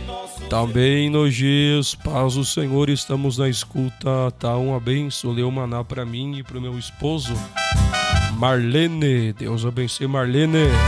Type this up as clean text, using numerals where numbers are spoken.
Também no Giz, paz do Senhor, estamos na escuta, tá? Um abenço, leu maná pra mim e pro meu esposo, Marlene. Deus abençoe, Marlene.